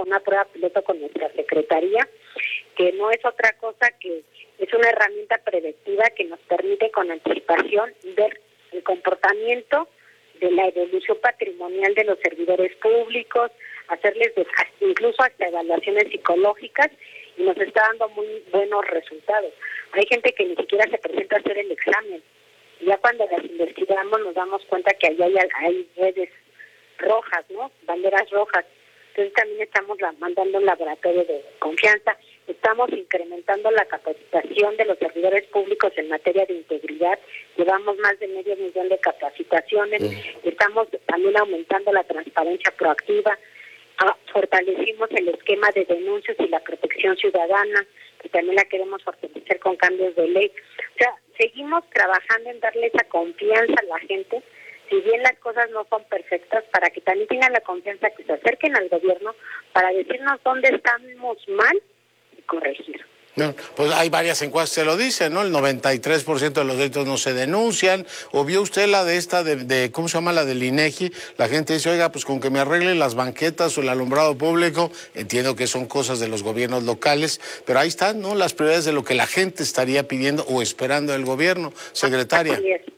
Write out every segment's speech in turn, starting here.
una prueba piloto con nuestra secretaría, que no es otra cosa que es una herramienta preventiva que nos permite con anticipación ver el comportamiento de la evolución patrimonial de los servidores públicos, hacerles incluso hasta evaluaciones psicológicas, y nos está dando muy buenos resultados. Hay gente que ni siquiera se presenta a hacer el examen. Y ya cuando las investigamos nos damos cuenta que ahí hay redes rojas, ¿no? Banderas rojas. Entonces también estamos mandando un laboratorio de confianza. Estamos incrementando la capacitación de los servidores públicos en materia de integridad. Llevamos más de 500,000 de capacitaciones. Estamos también aumentando la transparencia proactiva. Fortalecimos el esquema de denuncias y la protección ciudadana, que también la queremos fortalecer con cambios de ley. O sea, seguimos trabajando en darle esa confianza a la gente, si bien las cosas no son perfectas, para que también tengan la confianza, que se acerquen al gobierno para decirnos dónde estamos mal y corregir. No, pues hay varias encuestas que lo dicen, ¿no? El 93% de los delitos no se denuncian. ¿O vio usted la de esta, ¿cómo se llama? La del INEGI. La gente dice, oiga, pues con que me arreglen las banquetas o el alumbrado público, entiendo que son cosas de los gobiernos locales, pero ahí están, ¿no? Las prioridades de lo que la gente estaría pidiendo o esperando del gobierno, secretaria.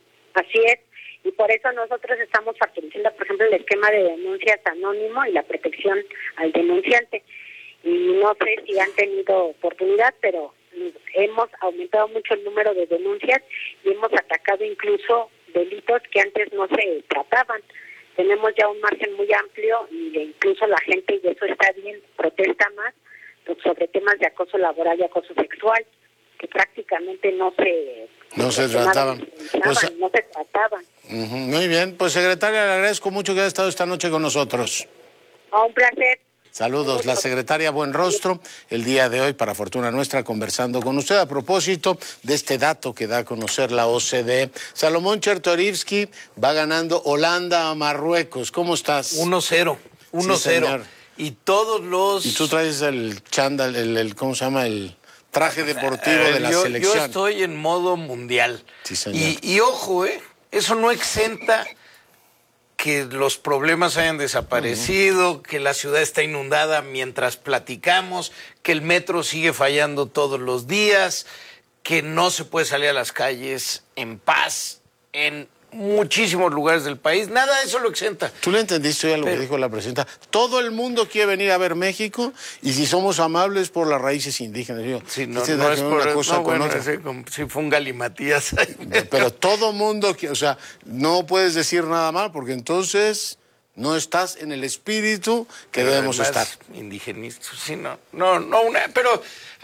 Así es. Y por eso nosotros estamos fortaleciendo, por ejemplo, el esquema de denuncias anónimo y la protección al denunciante. Y no sé si han tenido oportunidad, pero hemos aumentado mucho el número de denuncias y hemos atacado incluso delitos que antes no se trataban. Tenemos ya un margen muy amplio y incluso la gente, y eso está bien, protesta más sobre temas de acoso laboral y acoso sexual, que prácticamente no se trataban. No se trataban. Muy bien, pues secretaria, le agradezco mucho que haya estado esta noche con nosotros. Un placer. Saludos, la secretaria Buenrostro, el día de hoy, para fortuna nuestra, conversando con usted a propósito de este dato que da a conocer la OCDE. Salomón Chertorivsky va ganando Holanda a Marruecos. ¿Cómo estás? 1-0. Sí, y todos los... Y tú traes el chándal, ¿cómo se llama? El traje deportivo de la selección. Yo estoy en modo mundial. Sí, señor. Y ojo, eso no exenta que los problemas hayan desaparecido, que la ciudad está inundada mientras platicamos, que el metro sigue fallando todos los días, que no se puede salir a las calles en paz en muchísimos lugares del país. Nada de eso lo exenta. ¿Tú le entendiste ya lo que dijo la presidenta? Todo el mundo quiere venir a ver México, y si somos amables por las raíces indígenas. Digo, sí, no es por una cosa con otra. Sí, fue un galimatías. Pero todo mundo, o sea, no puedes decir nada mal, porque entonces no estás en el espíritu que debemos estar. Indigenista, sí, pero,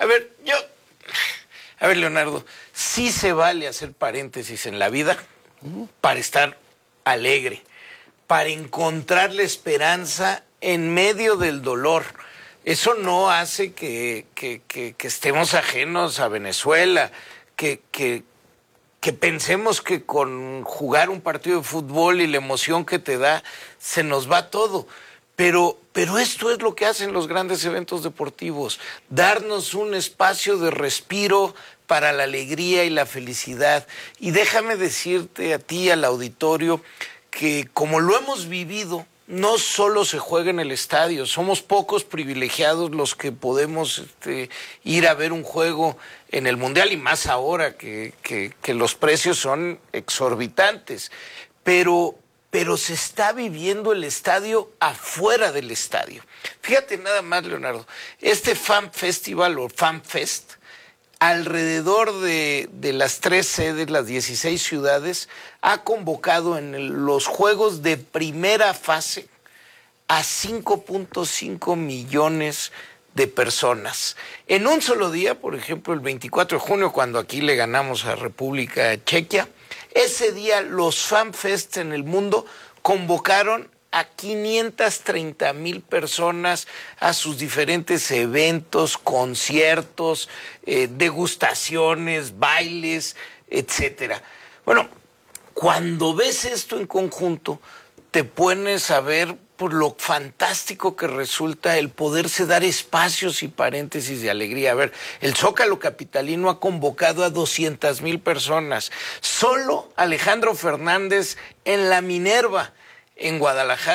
a ver, Leonardo, sí se vale hacer paréntesis en la vida para estar alegre, para encontrar la esperanza en medio del dolor. Eso no hace que estemos ajenos a Venezuela, que pensemos que con jugar un partido de fútbol y la emoción que te da, se nos va todo. Pero esto es lo que hacen los grandes eventos deportivos, darnos un espacio de respiro para la alegría y la felicidad. Y déjame decirte a ti, al auditorio, que como lo hemos vivido, no solo se juega en el estadio, somos pocos privilegiados los que podemos ir a ver un juego en el Mundial, y más ahora que los precios son exorbitantes, pero se está viviendo el estadio afuera del estadio. Fíjate nada más, Leonardo, este Fan Festival o Fan Fest, alrededor de las 3 sedes, las 16 ciudades, ha convocado en los juegos de primera fase a 5.5 millones de personas. En un solo día, por ejemplo, el 24 de junio, cuando aquí le ganamos a República Chequia, ese día los FanFest en el mundo convocaron a 530,000 personas a sus diferentes eventos, conciertos, degustaciones, bailes, etcétera. Bueno, cuando ves esto en conjunto, te pones a ver por lo fantástico que resulta el poderse dar espacios y paréntesis de alegría. A ver, el Zócalo capitalino ha convocado a 200,000 personas. Solo Alejandro Fernández en la Minerva, en Guadalajara,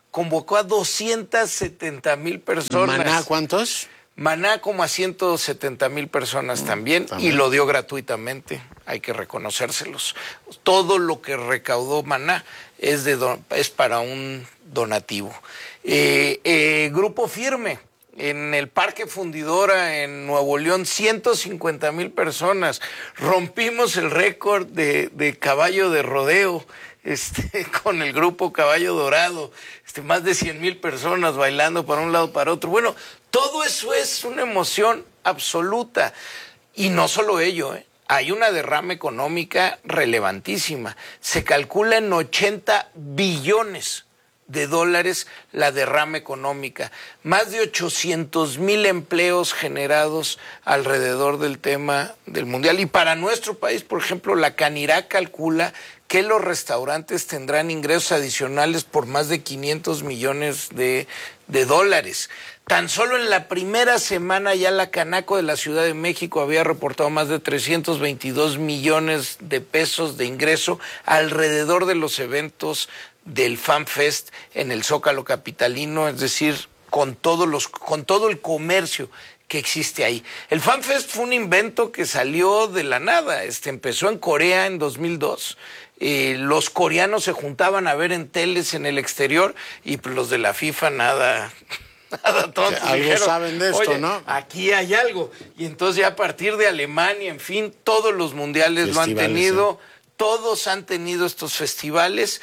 convocó a 270,000 personas. ¿Maná cuántos? Maná como a 170,000 personas también, y lo dio gratuitamente, hay que reconocérselos. Todo lo que recaudó Maná es para un donativo. Grupo Firme, en el Parque Fundidora en Nuevo León, 150,000 personas. Rompimos el récord de caballo de rodeo con el grupo Caballo Dorado. Más de 100,000 personas bailando para un lado para otro. Bueno, todo eso es una emoción absoluta. Y no solo ello, hay una derrama económica relevantísima. Se calcula en 80 billones de dólares la derrama económica, más de 800,000 empleos generados alrededor del tema del Mundial. Y para nuestro país, por ejemplo, la Canirac calcula que los restaurantes tendrán ingresos adicionales por más de 500 millones de dólares. Tan solo en la primera semana ya la Canaco de la Ciudad de México había reportado más de 322 millones de pesos de ingreso alrededor de los eventos del FanFest en el Zócalo capitalino, es decir, con todo el comercio que existe ahí. El FanFest fue un invento que salió de la nada, empezó en Corea en 2002. Los coreanos se juntaban a ver en teles en el exterior y pues, los de la FIFA nada tontos. Algo dijeron, saben de esto, ¿no? Aquí hay algo. Y entonces ya a partir de Alemania, en fin, todos los mundiales lo han tenido. Todos han tenido estos festivales,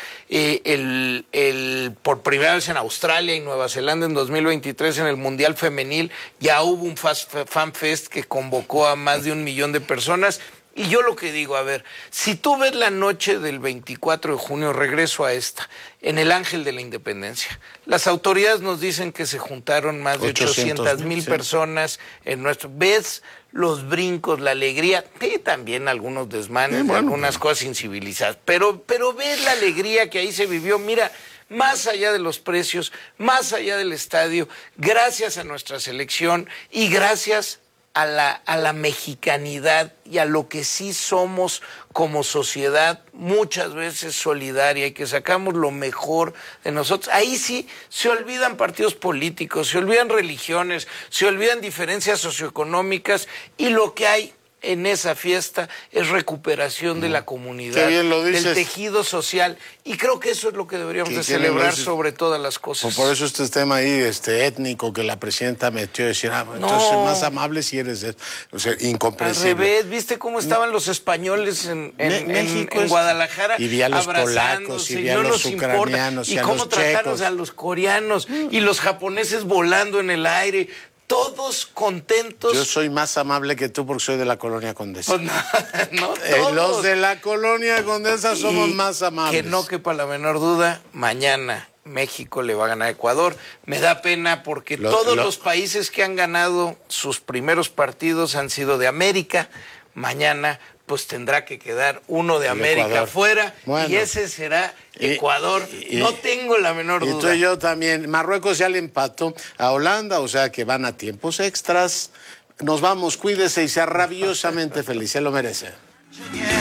por primera vez en Australia y Nueva Zelanda en 2023 en el Mundial Femenil ya hubo un FanFest que convocó a más de 1 millón de personas. Y yo lo que digo, a ver, si tú ves la noche del 24 de junio, regreso a esta, en el Ángel de la Independencia, las autoridades nos dicen que se juntaron más de 800,000 personas en nuestro... ¿Ves los brincos, la alegría? Y también algunos desmanes, algunas cosas incivilizadas, pero ves la alegría que ahí se vivió. Mira, más allá de los precios, más allá del estadio, gracias a nuestra selección y gracias a la mexicanidad y a lo que sí somos como sociedad, muchas veces solidaria, y que sacamos lo mejor de nosotros. Ahí sí se olvidan partidos políticos, se olvidan religiones, se olvidan diferencias socioeconómicas, y lo que hay en esa fiesta es recuperación de la comunidad, del tejido social, y creo que eso es lo que deberíamos de celebrar sobre todas las cosas. Por eso este tema ahí étnico que la presidenta metió, decir, entonces más amable si eres incomprensible. Al revés, ¿viste cómo estaban los españoles en México, en Guadalajara? Y vi a los polacos, y vi a los ucranianos, y cómo trataron a los coreanos, y los japoneses volando en el aire. Todos contentos. Yo soy más amable que tú porque soy de la Colonia Condesa. Pues no todos. Los de la Colonia Condesa somos más amables. Que no quepa la menor duda, mañana México le va a ganar a Ecuador. Me da pena porque todos los países que han ganado sus primeros partidos han sido de América. Mañana pues tendrá que quedar uno de América afuera, y ese será Ecuador. No tengo la menor duda. Y tú y yo también. Marruecos ya le empató a Holanda, o sea que van a tiempos extras. Nos vamos, cuídese y sea rabiosamente feliz, se lo merece.